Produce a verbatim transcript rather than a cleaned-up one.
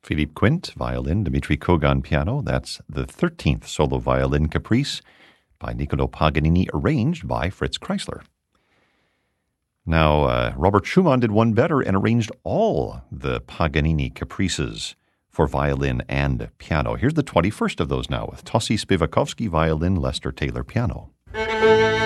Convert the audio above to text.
Philippe Quint, violin, Dmitri Kogan, piano. That's the thirteenth solo violin caprice by Niccolò Paganini, arranged by Fritz Kreisler. Now, uh, Robert Schumann did one better and arranged all the Paganini caprices for violin and piano. Here's the twenty-first of those now with Tosi Spivakovsky, violin, Lester Taylor, piano.